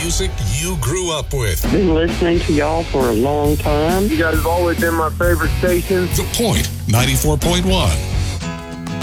music you grew up with. Been listening to y'all for a long time. You guys have always been my favorite station. The Point 94.1.